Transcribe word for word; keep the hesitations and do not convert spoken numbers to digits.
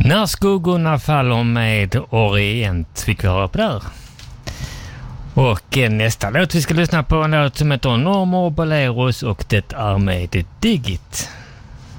När skuggorna faller med Orient fick vi höra på där. Och eh, nästa låt vi ska lyssna på en låt som heter Normer Boleros och det är med Digit.